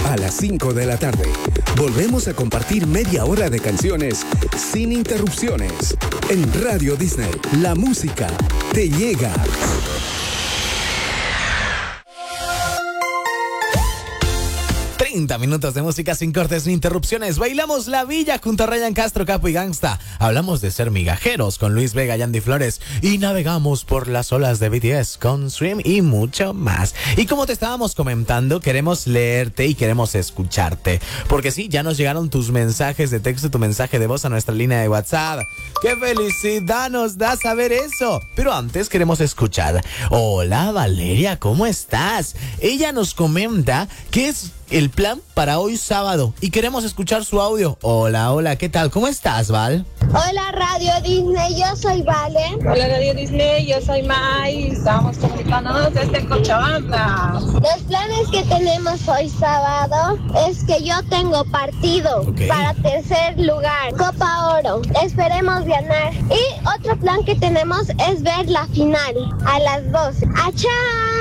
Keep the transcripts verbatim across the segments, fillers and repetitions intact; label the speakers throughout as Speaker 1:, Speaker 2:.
Speaker 1: a las cinco de la tarde. Volvemos a compartir media hora de canciones sin interrupciones. En Radio Disney, la música te llega.
Speaker 2: treinta minutos de música sin cortes ni interrupciones. Bailamos La Villa junto a Ryan Castro, Capo y Gangsta. Hablamos de ser migajeros con Luis Vega y Andy Flores. Y navegamos por las olas de B T S con Swim y mucho más. Y como te estábamos comentando, queremos leerte y queremos escucharte. Porque sí, ya nos llegaron tus mensajes de texto, tu mensaje de voz a nuestra línea de WhatsApp. ¡Qué felicidad nos da saber eso! Pero antes queremos escuchar. Hola Valeria, ¿cómo estás? Ella nos comenta que es el plan para hoy sábado y queremos escuchar su audio. Hola, hola, ¿qué tal? ¿Cómo estás, Val?
Speaker 3: Hola Radio Disney, yo soy Vale.
Speaker 4: Hola Radio Disney, yo soy Mai. Estamos comunicándonos desde Cochabamba.
Speaker 3: Los planes que tenemos hoy sábado es que yo tengo partido
Speaker 2: okay.
Speaker 3: para tercer lugar, Copa Oro. Esperemos ganar. Y otro plan que tenemos es ver la final a las doce. ¡Achá!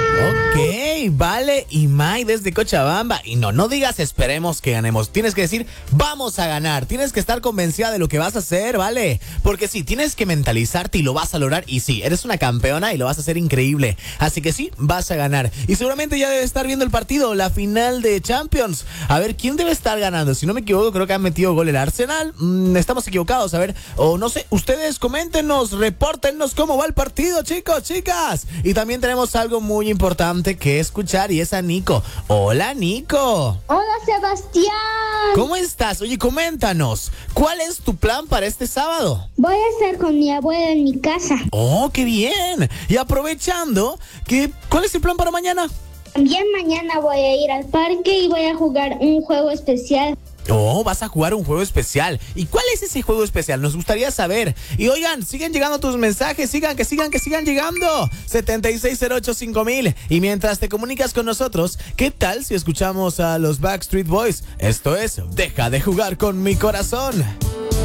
Speaker 2: Ok, Vale y Mai desde Cochabamba. Y no, no digas esperemos que ganemos. Tienes que decir vamos a ganar. Tienes que estar convencida de lo que vas a hacer, ¿vale? Porque sí, tienes que mentalizarte y lo vas a lograr. Y sí, eres una campeona y lo vas a hacer increíble. Así que sí, vas a ganar. Y seguramente ya debe estar viendo el partido, la final de Champions. A ver, ¿quién debe estar ganando? Si no me equivoco, creo que han metido gol el Arsenal. Mm, estamos equivocados, a ver. O no sé, ustedes coméntenos, repórtennos cómo va el partido, chicos, chicas. Y también tenemos algo muy importante que escuchar y es a Nico. Hola, Nico.
Speaker 3: Hola, Sebastián.
Speaker 2: ¿Cómo estás? Oye, coméntanos, ¿cuál es tu plan para este sábado?
Speaker 3: Voy a estar con mi abuela en mi casa.
Speaker 2: Oh, qué bien. Y aprovechando, ¿qué, ¿cuál es el plan para mañana?
Speaker 3: También mañana voy a ir al parque y voy a jugar un juego especial.
Speaker 2: Oh, vas a jugar un juego especial. ¿Y cuál es ese juego especial? Nos gustaría saber. Y oigan, siguen llegando tus mensajes. Sigan, que sigan, que sigan llegando. setenta y seis cero ocho cinco mil. Y mientras te comunicas con nosotros, ¿qué tal si escuchamos a los Backstreet Boys? Esto es Deja de jugar con mi corazón.